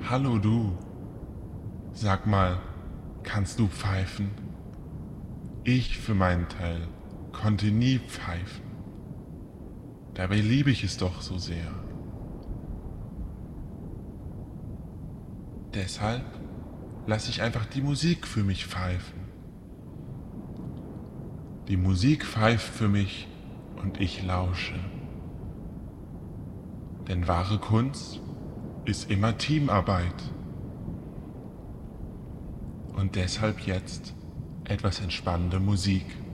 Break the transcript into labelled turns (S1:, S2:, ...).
S1: Hallo du, sag mal, kannst du pfeifen? Ich für meinen Teil konnte nie pfeifen. Dabei liebe ich es doch so sehr. Deshalb lasse ich einfach die Musik für mich pfeifen. Die Musik pfeift für mich und ich lausche. Denn wahre Kunst ist immer Teamarbeit. Und deshalb jetzt etwas entspannende Musik.